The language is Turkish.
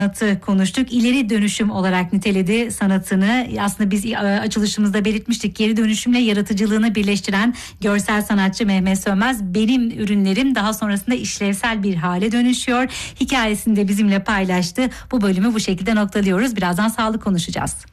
sanatı konuştuk. İleri dönüşüm olarak niteledi sanatını. Aslında biz açılışımızda belirtmiştik. Geri dönüşümle yaratıcılığını birleştiren görsel sanatçı Mehmet Sönmez. Benim ürünlerim daha sonrasında işlevsel bir hale dönüşüyor. Hikayesini de bizimle paylaştı. Bu bölümü bu şekilde noktalıyoruz. Birazdan sağlık konuşacağız.